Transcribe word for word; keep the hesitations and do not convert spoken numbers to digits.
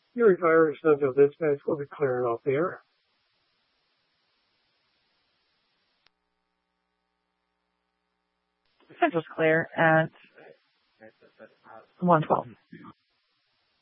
Your fire extensive dispatch will be cleared off the air. Central's clear at one twelve.